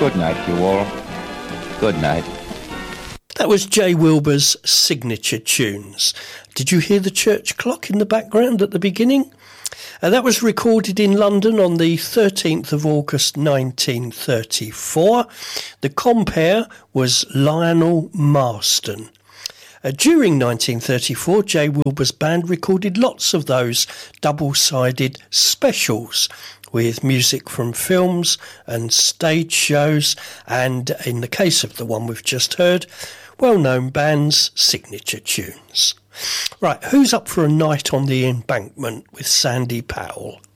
Good night, you all. Good night. That was Jay Wilbur's signature tunes. Did you hear the church clock in the background at the beginning? That was recorded in London on the 13th of August 1934. The compere was Lionel Marston. During 1934, Jay Wilbur's band recorded lots of those double-sided specials with music from films and stage shows, and in the case of the one we've just heard, well-known bands' signature tunes. Right, who's up for a night on the embankment with Sandy Powell?